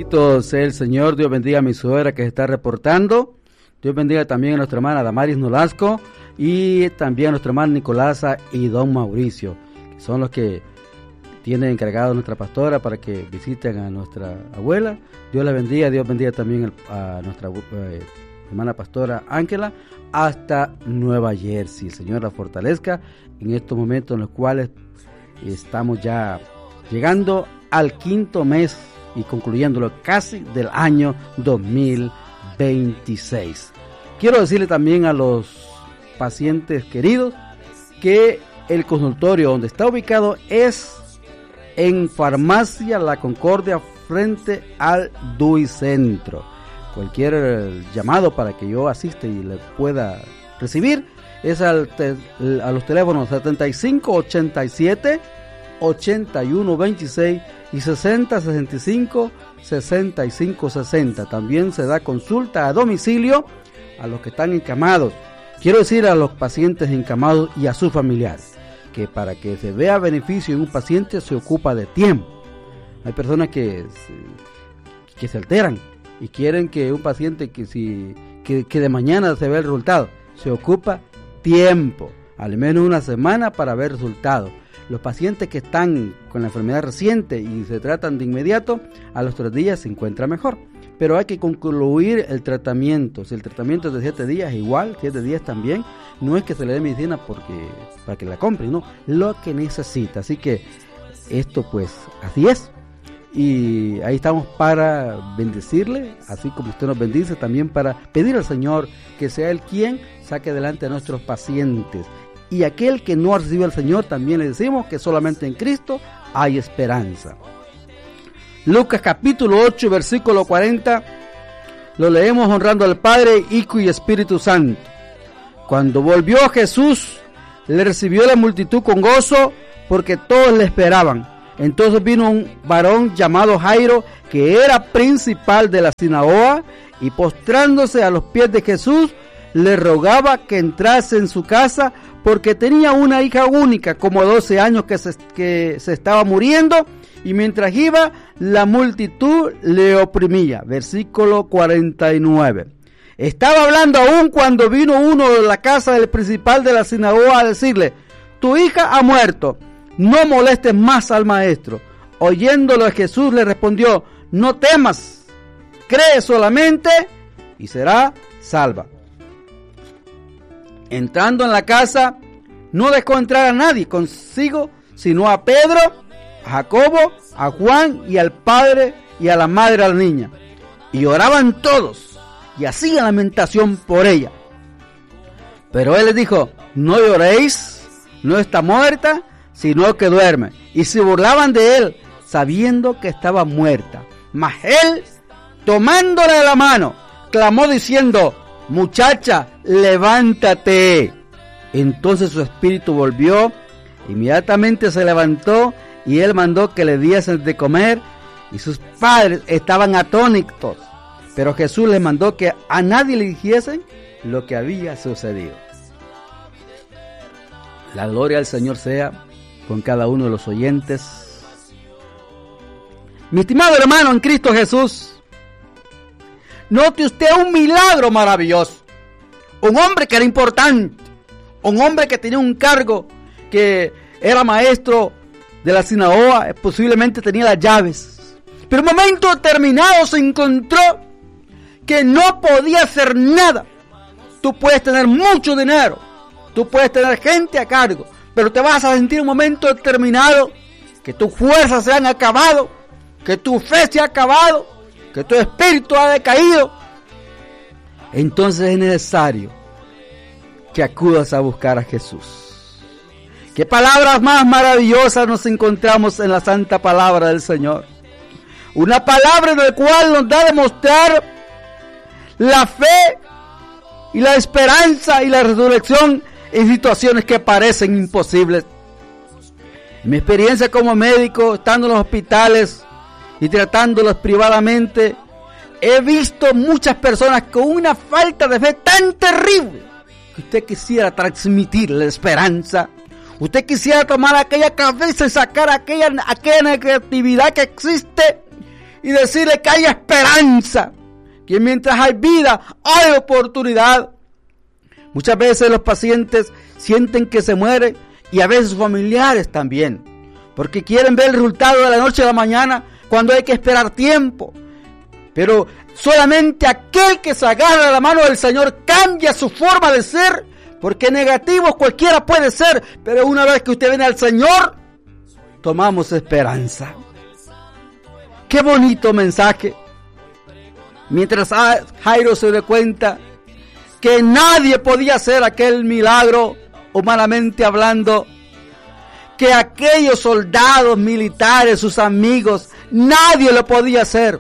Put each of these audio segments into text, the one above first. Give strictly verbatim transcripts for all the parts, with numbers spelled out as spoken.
Bendito sea el Señor. Dios bendiga a mi suegra que se está reportando. Dios bendiga también a nuestra hermana Damaris Nolasco y también a nuestra hermana Nicolasa y don Mauricio, que son los que tienen encargado a nuestra pastora para que visiten a nuestra abuela. Dios la bendiga. Dios bendiga también a nuestra eh, hermana pastora Ángela hasta Nueva Jersey. El Señor la fortalezca en estos momentos en los cuales estamos ya llegando al quinto mes y concluyéndolo casi del año dos mil veintiséis. Quiero decirle también a los pacientes queridos que el consultorio donde está ubicado es en Farmacia La Concordia frente al D U I Centro. Cualquier llamado para que yo asista y le pueda recibir es al te, a los teléfonos setenta y cinco ochenta y siete ochenta y uno veintiséis y sesenta sesenta y cinco sesenta y cinco sesenta. También se da consulta a domicilio a los que están encamados. Quiero decir a los pacientes encamados y a sus familiares que para que se vea beneficio en un paciente se ocupa de tiempo. Hay personas que se, que se alteran y quieren que un paciente que si que, que de mañana se vea el resultado. Se ocupa tiempo, al menos una semana para ver resultados. Los pacientes que están con la enfermedad reciente y se tratan de inmediato, a los tres días se encuentra mejor. Pero hay que concluir el tratamiento. Si el tratamiento es de siete días, igual, siete días también. No es que se le dé medicina porque para que la compre, no, lo que necesita. Así que esto pues así es. Y ahí estamos para bendecirle, así como usted nos bendice, también para pedir al Señor que sea Él quien saque adelante a nuestros pacientes. Y aquel que no ha recibido al Señor, también le decimos que solamente en Cristo hay esperanza. Lucas capítulo ocho, versículo cuarenta, lo leemos honrando al Padre, Hijo y Espíritu Santo. Cuando volvió Jesús, le recibió la multitud con gozo, porque todos le esperaban. Entonces vino un varón llamado Jairo, que era principal de la sinagoga, y postrándose a los pies de Jesús, le rogaba que entrase en su casa, porque tenía una hija única, como doce años, que se, que se estaba muriendo, y mientras iba, la multitud le oprimía. Versículo cuarenta y nueve. Estaba hablando aún cuando vino uno de la casa del principal de la sinagoga a decirle: tu hija ha muerto, no molestes más al maestro. Oyéndolo, Jesús le respondió: no temas, cree solamente y será salva. Entrando en la casa, no dejó entrar a nadie consigo, sino a Pedro, a Jacobo, a Juan y al padre y a la madre de la niña. Y lloraban todos y hacían lamentación por ella. Pero él les dijo: no lloréis, no está muerta, sino que duerme. Y se burlaban de él, sabiendo que estaba muerta. Mas él, tomándola de la mano, clamó diciendo: muchacha, levántate. Entonces su espíritu volvió, inmediatamente se levantó, y él mandó que le diesen de comer, y sus padres estaban atónitos. Pero Jesús les mandó que a nadie le dijesen lo que había sucedido. La gloria al Señor sea con cada uno de los oyentes. Mi estimado hermano en Cristo Jesús, note usted un milagro maravilloso. Un hombre que era importante, un hombre que tenía un cargo, que era maestro de la sinagoga, posiblemente tenía las llaves. Pero en un momento determinado se encontró que no podía hacer nada. Tú puedes tener mucho dinero, tú puedes tener gente a cargo, pero te vas a sentir en un momento determinado que tus fuerzas se han acabado, que tu fe se ha acabado, que tu espíritu ha decaído. Entonces es necesario que acudas a buscar a Jesús. Qué palabras más maravillosas nos encontramos en la santa palabra del Señor. Una palabra en la cual nos da a demostrar la fe y la esperanza y la resurrección en situaciones que parecen imposibles. En mi experiencia como médico, estando en los hospitales y tratándolos privadamente, he visto muchas personas con una falta de fe tan terrible que usted quisiera transmitirle esperanza. Usted quisiera tomar aquella cabeza y sacar aquella, aquella negatividad que existe y decirle que hay esperanza, que mientras hay vida, hay oportunidad. Muchas veces los pacientes sienten que se mueren y a veces sus familiares también, porque quieren ver el resultado de la noche a la mañana cuando hay que esperar tiempo. Pero solamente aquel que se agarra a la mano del Señor cambia su forma de ser, porque negativo cualquiera puede ser, pero una vez que usted viene al Señor, tomamos esperanza. Qué bonito mensaje. Mientras Jairo se dio cuenta que nadie podía hacer aquel milagro, humanamente hablando, que aquellos soldados militares, sus amigos, nadie lo podía hacer.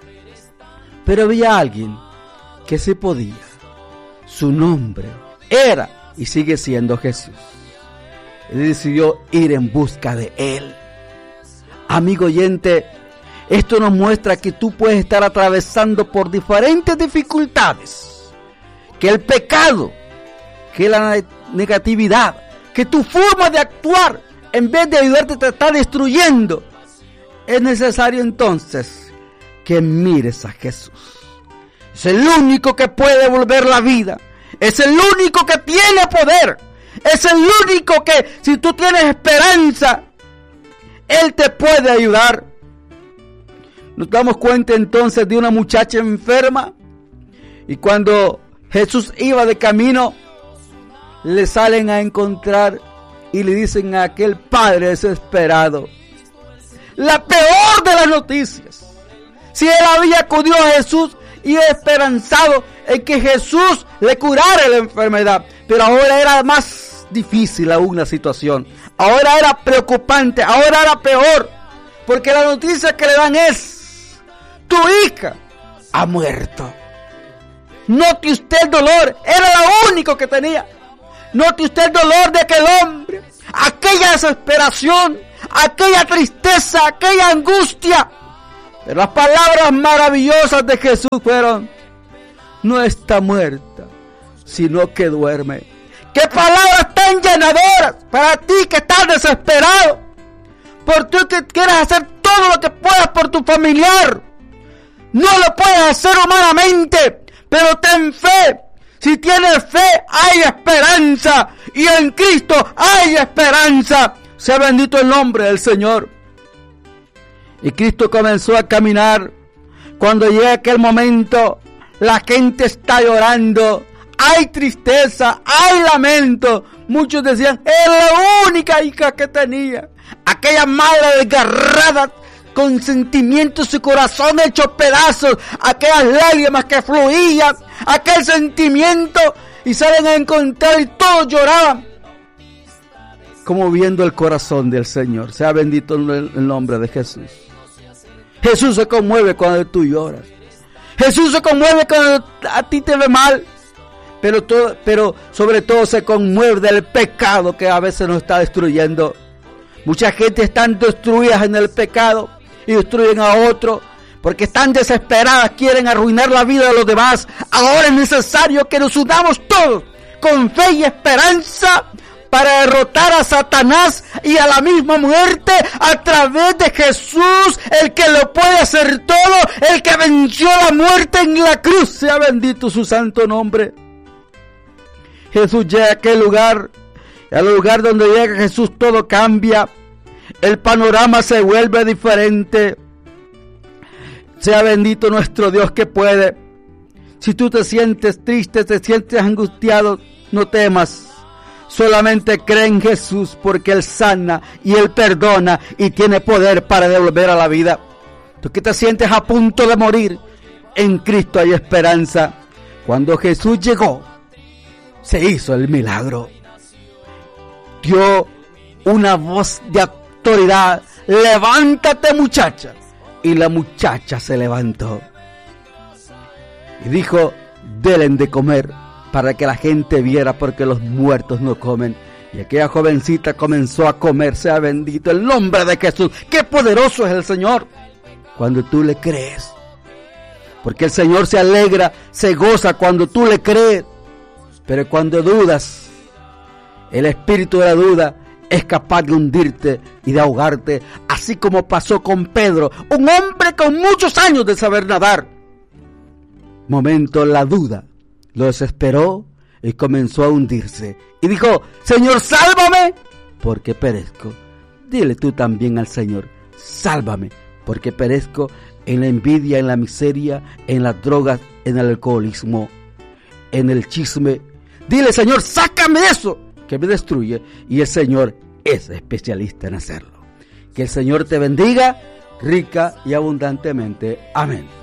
Pero había alguien que sí podía. Su nombre era y sigue siendo Jesús. Él decidió ir en busca de Él. Amigo oyente, esto nos muestra que tú puedes estar atravesando por diferentes dificultades. Que el pecado, que la negatividad, que tu forma de actuar, en vez de ayudarte, te está destruyendo. Es necesario entonces que mires a Jesús. Es el único que puede devolver la vida. Es el único que tiene poder. Es el único que, si tú tienes esperanza, Él te puede ayudar. Nos damos cuenta entonces de una muchacha enferma. Y cuando Jesús iba de camino, le salen a encontrar y le dicen a aquel padre desesperado la peor de las noticias. Si él había acudido a Jesús y esperanzado en que Jesús le curara la enfermedad, pero ahora era más difícil aún la situación. Ahora era preocupante, ahora era peor, porque la noticia que le dan es: tu hija ha muerto. Note usted el dolor, era lo único que tenía. Note usted el dolor de aquel hombre, aquella desesperación, aquella tristeza, aquella angustia. Pero las palabras maravillosas de Jesús fueron: no está muerta, sino que duerme. ¡Qué palabras tan llenadoras para ti que estás desesperado! Por tú que quieres hacer todo lo que puedas por tu familiar. No lo puedes hacer humanamente, pero ten fe. Si tienes fe, hay esperanza. Y en Cristo hay esperanza. Sea bendito el nombre del Señor. Y Cristo comenzó a caminar. Cuando llega aquel momento, la gente está llorando. Hay tristeza, hay lamento. Muchos decían: es la única hija que tenía. Aquella madre desgarrada, con sentimientos y corazón hecho pedazos, aquellas lágrimas que fluían, aquel sentimiento, y salen a encontrar y todos lloraban, como viendo el corazón del Señor. Sea bendito el nombre de Jesús. Jesús se conmueve cuando tú lloras. Jesús se conmueve cuando a ti te ve mal, pero, todo, pero sobre todo se conmueve del pecado que a veces nos está destruyendo. Mucha gente está destruida en el pecado y destruyen a otro porque están desesperadas, quieren arruinar la vida de los demás. Ahora es necesario que nos unamos todos con fe y esperanza para derrotar a Satanás y a la misma muerte a través de Jesús, el que lo puede hacer todo, el que venció la muerte en la cruz. Sea bendito su santo nombre. Jesús llega a aquel lugar, y al lugar donde llega Jesús todo cambia. El panorama se vuelve diferente. Sea bendito nuestro Dios que puede. Si tú te sientes triste, te sientes angustiado, no temas. Solamente cree en Jesús, porque Él sana y Él perdona y tiene poder para devolver a la vida. Tú que te sientes a punto de morir, en Cristo hay esperanza. Cuando Jesús llegó, se hizo el milagro. Dio una voz de autoridad: levántate, muchacha. Y la muchacha se levantó y dijo: denle de comer, para que la gente viera, porque los muertos no comen. Y aquella jovencita comenzó a comer. Sea bendito el nombre de Jesús. ¡Qué poderoso es el Señor! Cuando tú le crees, porque el Señor se alegra, se goza cuando tú le crees. Pero cuando dudas, el espíritu de la duda es capaz de hundirte y de ahogarte, así como pasó con Pedro, un hombre con muchos años de saber nadar. Momento la duda lo desesperó y comenzó a hundirse. Y dijo: Señor, sálvame, porque perezco. Dile tú también al Señor: sálvame, porque perezco en la envidia, en la miseria, en las drogas, en el alcoholismo, en el chisme. Dile: Señor, sácame eso que me destruye. Y el Señor es especialista en hacerlo. Que el Señor te bendiga rica y abundantemente. Amén.